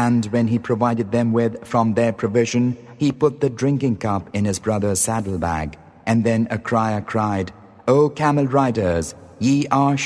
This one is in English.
And when he provided them with from their provision, he put the drinking cup in his brother's saddlebag. And then a crier cried, O camel riders, ye are